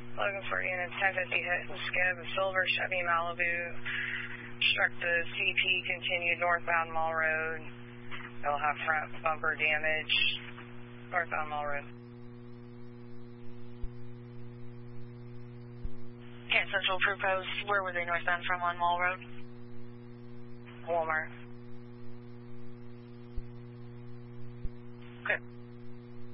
Logan 40 and a 1050 hit and skid. A silver Chevy Malibu struck the CP, continued northbound Mall Road. They'll have front bumper damage, northbound Mall Road. Okay, Central Crew Post, where were they northbound from on Mall Road? Walmart.